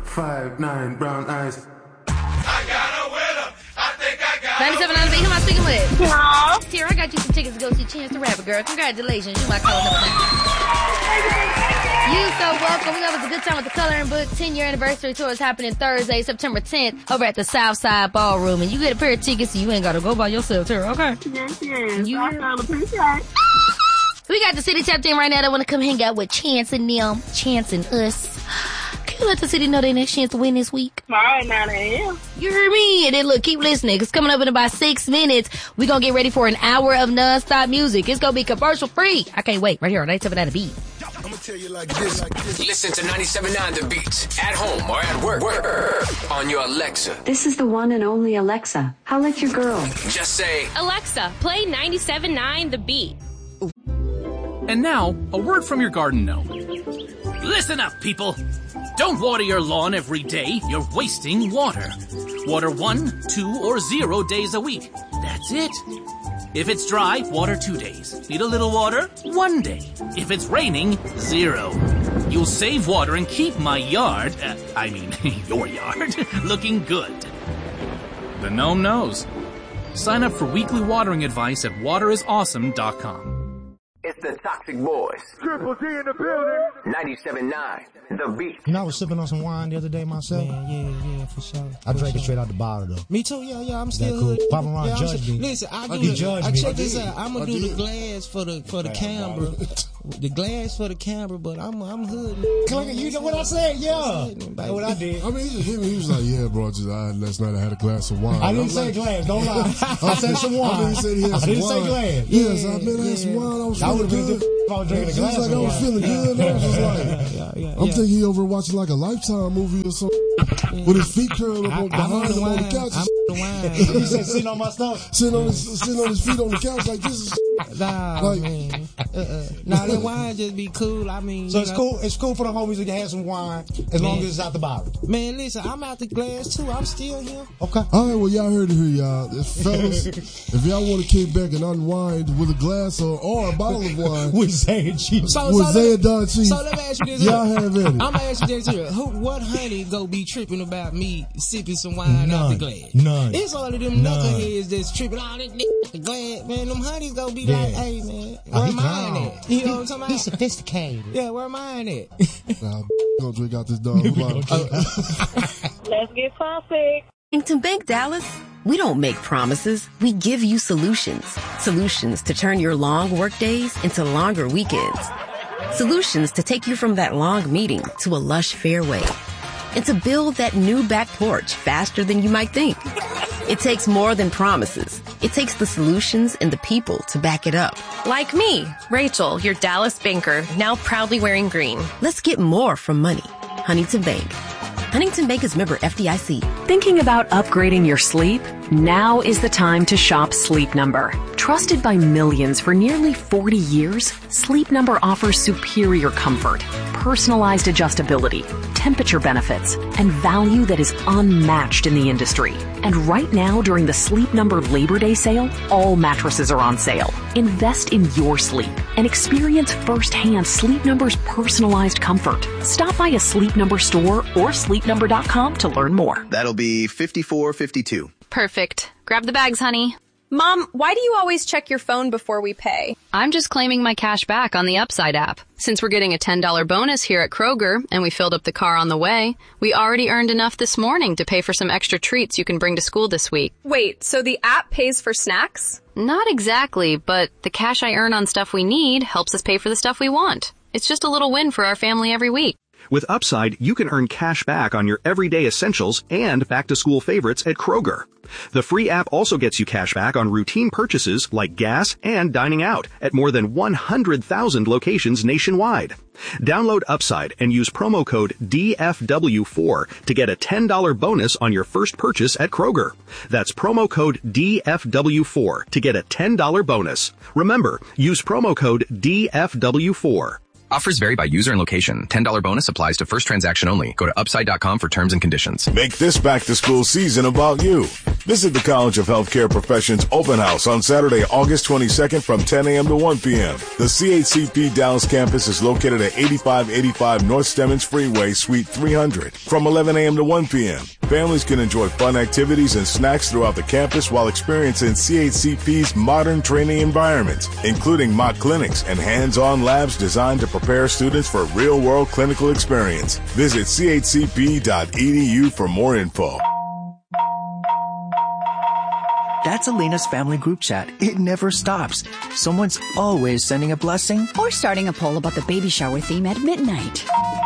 5'9", brown eyes. I got a winner. I think I got 97 on the beat. Who am I speaking with? Hello. Tara, I got you some tickets to go see Chance the Rapper, girl. Congratulations. You my caller number 9. You so welcome. We have a good time with the Coloring Book 10-year anniversary tour is happening Thursday, September 10th, over at the Southside Ballroom. And you get a pair of tickets, so you ain't got to go by yourself, Tara, okay? Yes. You I feel appreciate. We got the city tapped in right now that want to come hang out with Chance and them, Chance and us. Can you let the city know their next chance to win this week? All right, now they am. You heard me. And then look, keep listening, because coming up in about 6 minutes, we're going to get ready for an hour of non-stop music. It's going to be commercial free. I can't wait. Right here on 97 The Beat. I'm going to tell you like this. Listen to 97.9 The Beat at home or at work on your Alexa. This is the one and only Alexa. How like your girl? Just say, Alexa, play 97.9 The Beat. And now, a word from your garden gnome. Listen up, people. Don't water your lawn every day. You're wasting water. Water 1, 2, or 0 days a week. That's it. If it's dry, water 2 days. Need a little water? 1 day. If it's raining, 0. You'll save water and keep my yard, your yard, looking good. The gnome knows. Sign up for weekly watering advice at waterisawesome.com. it's the Toxic Boys. Triple D in the building. 97.9 The Beat. You know, I was sipping on some wine the other day myself. Yeah, for sure. I drank it straight out the bottle, though. Me too, yeah, I'm still cool? hood. Papa Ron judged me. Listen, check this out. I'm gonna do the glass for the camera. The glass for the camera, but I'm hood. Clinker, you know what I said? Yeah. That's what I did. I mean, he just hit me. He was like, yeah, bro, last night I had a glass of wine. I didn't say glass, don't lie. I said some wine. I mean, he said he had some wine. I didn't say glass. Yes, I mean, I had some wine. I was feeling good. If I was drinking a glass he was like, I was feeling good. I was just like, I'm thinking he over watching like a Lifetime movie or something with his feet curled up behind him on the couch. You said sitting on my stomach? Sitting on his feet on the couch like this is man. Nah, that wine just be cool. I mean, so it's cool for the homies to have some wine as long as it's out the bottle. Man, listen, I'm out the glass too. I'm still here. Okay. All right, well, y'all heard it here, y'all. Fellas, if y'all want to kick back and unwind with a glass or a bottle of wine with Zay and Chief. With Zay and Don Chief. So let me ask you this. Y'all have it. I'm gonna ask you this here. What honey go be tripping about me sipping some wine out the glass? None. It's all of them knuckleheads that's tripping all this the glass. Man, them honeys go be like, hey man, where mine at? You know what I'm talking about? He's sophisticated. Yeah, where mine at? Nah, gonna drink out this dog. Let's get toxic. Huntington Bank Dallas, we don't make promises, we give you solutions. Solutions to turn your long work days into longer weekends. Solutions to take you from that long meeting to a lush fairway. And to build that new back porch faster than you might think. It takes more than promises. It takes the solutions and the people to back it up. Like me, Rachel, your Dallas banker, now proudly wearing green. Let's get more from money. Huntington Bank. Huntington Bank is member FDIC. Thinking about upgrading your sleep? Now is the time to shop Sleep Number. Trusted by millions for nearly 40 years, Sleep Number offers superior comfort, personalized adjustability, temperature benefits, and value that is unmatched in the industry. And right now, during the Sleep Number Labor Day sale, all mattresses are on sale. Invest in your sleep and experience firsthand Sleep Number's personalized comfort. Stop by a Sleep Number store or sleepnumber.com to learn more. That'll be $54.52. Perfect. Grab the bags, honey. Mom, why do you always check your phone before we pay? I'm just claiming my cash back on the Upside app. Since we're getting a $10 bonus here at Kroger, and we filled up the car on the way, we already earned enough this morning to pay for some extra treats you can bring to school this week. Wait, so the app pays for snacks? Not exactly, but the cash I earn on stuff we need helps us pay for the stuff we want. It's just a little win for our family every week. With Upside, you can earn cash back on your everyday essentials and back-to-school favorites at Kroger. The free app also gets you cash back on routine purchases like gas and dining out at more than 100,000 locations nationwide. Download Upside and use promo code DFW4 to get a $10 bonus on your first purchase at Kroger. That's promo code DFW4 to get a $10 bonus. Remember, use promo code DFW4. Offers vary by user and location. $10 bonus applies to first transaction only. Go to upside.com for terms and conditions. Make this back-to-school season about you. Visit the College of Healthcare Professions Open House on Saturday, August 22nd from 10 a.m. to 1 p.m. The CHCP Dallas campus is located at 8585 North Stemmons Freeway, Suite 300, from 11 a.m. to 1 p.m. Families can enjoy fun activities and snacks throughout the campus while experiencing CHCP's modern training environment, including mock clinics and hands-on labs designed to prepare students for real-world clinical experience. Visit chcp.edu for more info. That's Elena's family group chat. It never stops. Someone's always sending a blessing or starting a poll about the baby shower theme at midnight.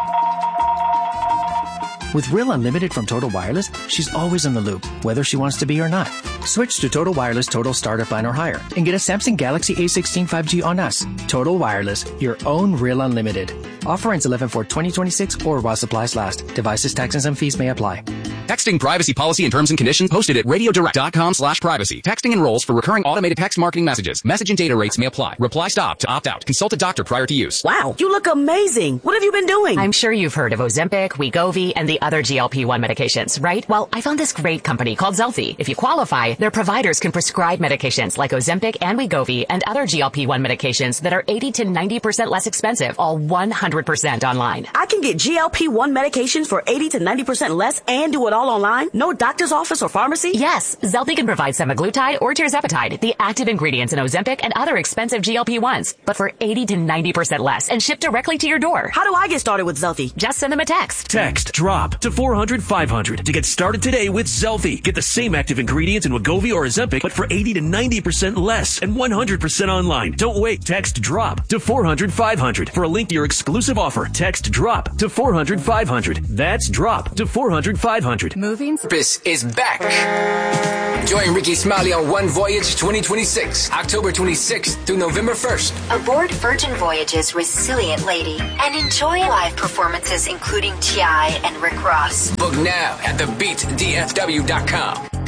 With Real Unlimited from Total Wireless, she's always in the loop, whether she wants to be or not. Switch to Total Wireless Total Starter Plan or higher and get a Samsung Galaxy A16 5G on us. Total Wireless, your own Real Unlimited. Offer ends 11/4/2026 or while supplies last. Devices, taxes, and fees may apply. Texting privacy policy and terms and conditions posted at radiodirect.com/privacy. Texting enrolls for recurring automated text marketing messages. Message and data rates may apply. Reply stop to opt out. Consult a doctor prior to use. Wow, you look amazing. What have you been doing? I'm sure you've heard of Ozempic, Wegovy, and the other GLP-1 medications, right? Well, I found this great company called Zelfie. If you qualify, their providers can prescribe medications like Ozempic and Wegovy and other GLP-1 medications that are 80 to 90% less expensive, all 100% online. I can get GLP-1 medications for 80 to 90% less and do it all online? No doctor's office or pharmacy? Yes, Zelfie can provide semaglutide or tirzepatide, the active ingredients in Ozempic and other expensive GLP-1s, but for 80 to 90% less and shipped directly to your door. How do I get started with Zelfie? Just send them a text. Text DROP to 400-500 to get started today with Zelfie. Get the same active ingredients in Wegovy or Ozempic, but for 80 to 90% less and 100% online. Don't wait. Text DROP to 400-500 for a link to your exclusive offer. Text DROP to 400-500. That's DROP to 400-500. Moving Purpose is back. Join Ricky Smiley on One Voyage 2026, October 26th through November 1st. Aboard Virgin Voyage's Resilient Lady and enjoy live performances including T.I. and Rick Ross. Book now at thebeatdfw.com.